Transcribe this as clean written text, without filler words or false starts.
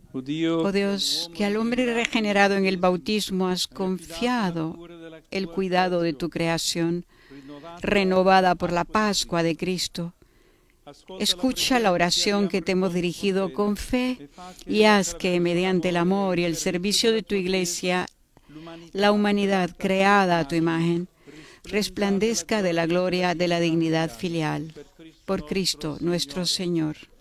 Oh Dios, que al hombre regenerado en el bautismo has confiado el cuidado de tu creación, renovada por la Pascua de Cristo. Escucha la oración que te hemos dirigido con fe y haz que, mediante el amor y el servicio de tu Iglesia, la humanidad creada a tu imagen resplandezca de la gloria de la dignidad filial. Por Cristo nuestro Señor.